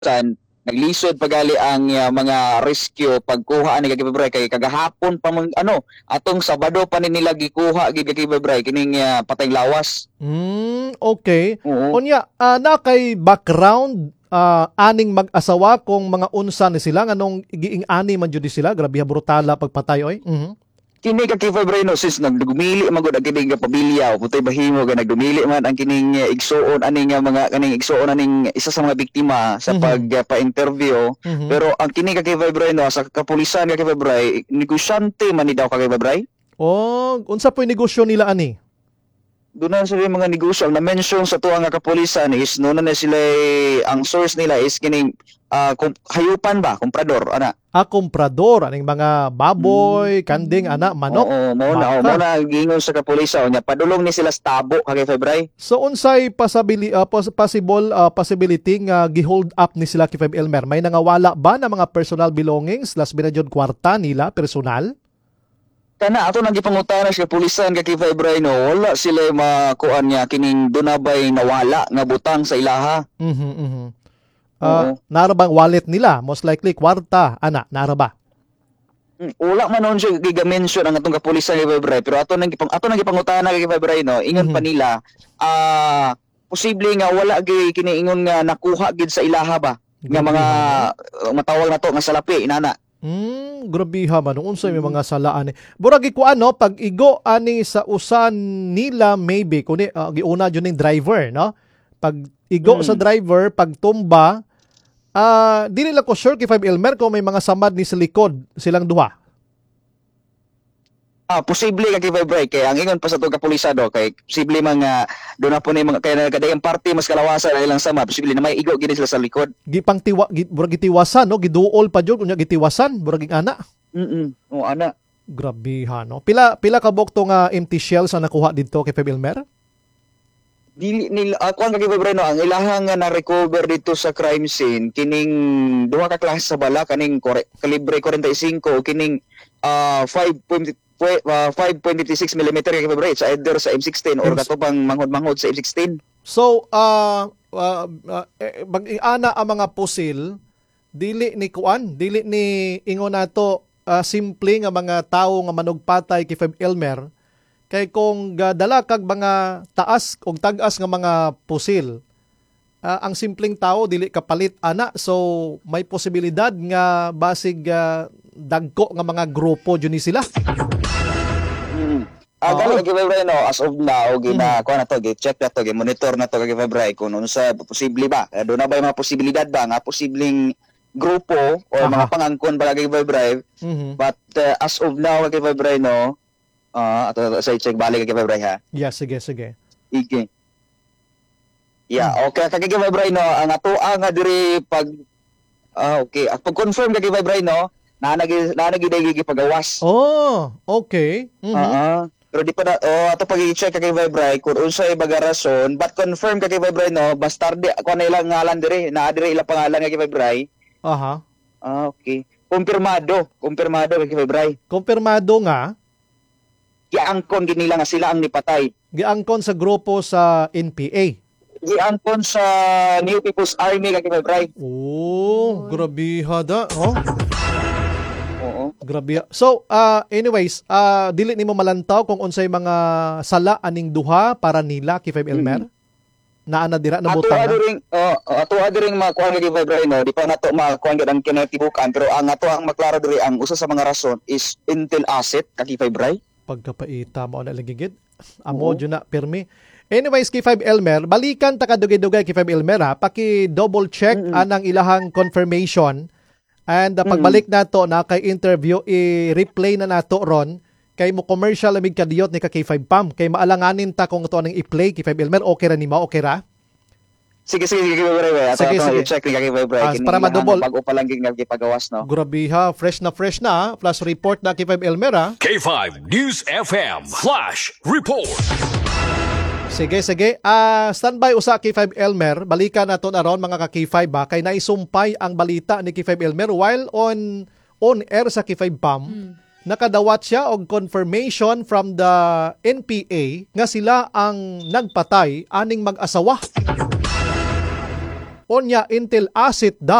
naglisod pagali ang mga rescue pagkuha ni kay Febray kay kagahapon pa atong Sabado pa ni nila gikuha gid kay Febray kining patay lawas. Okay. Oo. Unya, na kay background aning mag-asawa kung mga unsa ni sila nganong giing ani man jud sila, grabe brutala pagpatay oy. Kini ka kay Febray no sis nagdumili magud ang kining pabilya putay bahimo ga nagdumili man ang kining igsuon aning mga kaning igsuon aning isa sa mga biktima sa pagpa-interview. Pero ang kini ka kay Febray no sa kapulisan ka kay Febray negosyante man ni daw ka kay Febray. Oh, unsa po'y negosyo nila ani? Doon na sila yung mga negosyo. Ang na-mention sa tuwa nga kapulisan is noon na sila ang source nila is kining hayupan ba? Komprador, ana. Komprador. Aning mga baboy, kanding, ana, manok. Oo, muna gingon sa kapulisan. Padulong ni sila sa tabo kagay Febray. So, unsay possibility nga gi-hold up ni sila kay Feb Elmer? May nangawala ba na mga personal belongings? Las binadyon kwarta nila, personal? Kana ato nang gipangutana sa kapulisan kay Febray no wala sila makuan niya kining dunabay nawala nga butang sa ilaha. Nara bang wallet nila? Most likely kwarta, ana, nara ba? Wala man nun siya giga-mention ang atong kapulisan kay Febray pero ato nang gipangutana kay Febray no ingon pa nila posible nga wala gyud kini ingon nga nakuha gid sa ilaha ba nga mga matawag na to nga salapi inana. Grabiha man unsay may mga salaan ni. Burag ikuan no pag igo ani sa usan nila maybe kundi giuna jud ning driver no. Pag igo sa driver pag tumba dili lang ko sure kay Five Elmer kung may mga samad ni sa likod silang duha. Posible kay Febray kay ang ingon pa sa tuga kapulisado kay posible mga doon na po ni mga kay kadayang party mas kalawasan ilang sama posible na may igo gid sila sa likod. Burag gitiwasan no giduol pa jud unya gitiwasan burag ana. Oo ana. Grabiha no. Pila ka bokto nga empty shells ang nakuha didto kay Feb Elmer? Dili nila kuan kay Febray no ang ilahang nga na recover dito sa crime scene kining duha ka klase sa bala kaning kalibre 45 kining 5.56 mm kay Febray sa either sa M16 or kato pang manghod-manghod sa M16. So mag-ana ang mga pusil dili ni ingon nato simple nga mga tawo nga manugpatay kay Feb Elmer kay kung dala kag mga taas og tag-as nga mga pusil ang simpleng tao dili kapalit ana so may posibilidad nga basig dagko nga mga grupo jud ni sila. Kay Febray no as of now kuha na to check na to monitor na to kay Febray kung unsa posible ba do na ba mga posibilidad ba nga posibleng grupo o mga pangangkon ba kay Febray but as of now kay Febray no ato sa check balik kay Febray ha. Yeah, sige. Okay. Yeah, okay kay Febray no ang ato nga diri pag okay pag confirm kay Febray no naanagi pagawas. Oh, okay. Pero di pa na ato pag-i-check kay Febray kung unsay baga rason but confirm kay Febray no bastarde ako na ilang ngalan diri naa diri ilang pangalan kay Febray. Okay. Kumpirmado kay Febray. Kumpirmado nga giangkon gid nila nga sila ang nipatay. Giangkon sa grupo sa NPA. Giangkon sa New People's Army kay Febray. Oh, grabe hada, Oo. Grabe. So, anyways, dili nimo malantaw kung unsay mga sala aning duha para nila kay Feb Elmer? Naana dira nabutang na. Ato diring makuha kay Febray no, di pa nato makuha gid ang kinatibukan pero ang ato ang maklaro diri ang usa sa mga rason is intel asset kay Febray. Pagkapaita mo na lagigid. Amo jud na pirmi. Anyways, kay Five Elmer, balikan ta kadugay-dugay kay Five Elmer ha, paki-double check anang ilahang confirmation. And pagbalik nato na kay interview i-replay na nato ron kay mo commercial amig kadiyot ni ka K5 Pam kay maalanganin ta kung ito anong i-play kay 5 Elmer okay ra nimo okay ra? Sige ato i-check ni kay 5 para madouble bago pa lang gid pagawas no. Grabiha, fresh na plus report na kay 5 Elmer ha. K5 News FM Flash Report. Sige. Standby usa kay 5 Elmer. Balikan nato na ron mga ka-K5 ba kay naisumpay ang balita ni K5 Elmer while on air sa K5 Pam. Nakadawat siya og confirmation from the NPA nga sila ang nagpatay aning mag-asawa. Onya Intel asset